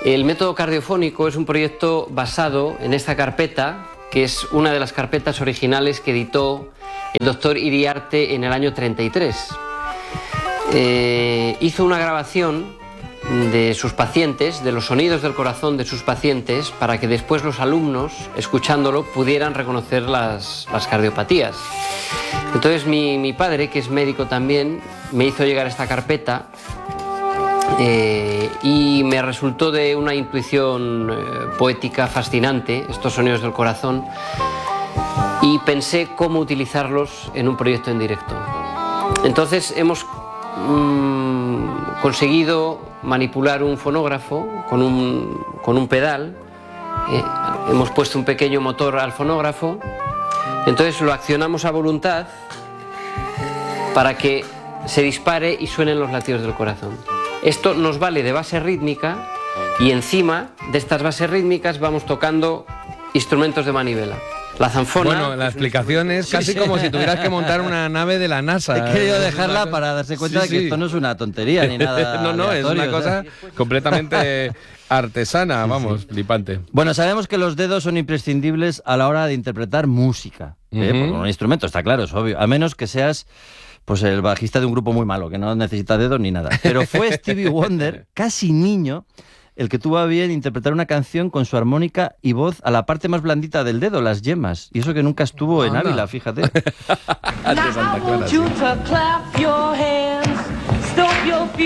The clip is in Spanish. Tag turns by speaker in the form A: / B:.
A: El método cardiofónico es un proyecto basado en esta carpeta, que es una de las carpetas originales que editó el doctor Iriarte en el año 33. Hizo una grabación de sus pacientes, de los sonidos del corazón de sus pacientes, para que después los alumnos, escuchándolo, pudieran reconocer las cardiopatías. Entonces mi padre, que es médico también, me hizo llegar esta carpeta y me resultó de una intuición poética fascinante, estos sonidos del corazón, y pensé cómo utilizarlos en un proyecto en directo. Entonces hemos conseguido manipular un fonógrafo con un pedal. Hemos puesto un pequeño motor al fonógrafo, entonces lo accionamos a voluntad para que se dispare y suenen los latidos del corazón. Esto nos vale de base rítmica y encima de estas bases rítmicas vamos tocando instrumentos de manivela. La zanfona...
B: Bueno, la explicación es casi como si tuvieras que montar una nave de la NASA.
C: He querido dejarla para darse cuenta de que esto no es una tontería ni nada.
B: No, es una cosa completamente artesana, vamos, flipante.
C: Bueno, sabemos que los dedos son imprescindibles a la hora de interpretar música. Porque un instrumento, está claro, es obvio. A menos que seas pues el bajista de un grupo muy malo, que no necesita dedos ni nada. Pero fue Stevie Wonder, casi niño, el que tuvo a bien interpretar una canción con su armónica y voz a la parte más blandita del dedo, las yemas. Y eso que nunca estuvo en Ávila, fíjate.
B: De Santa Clara, sí.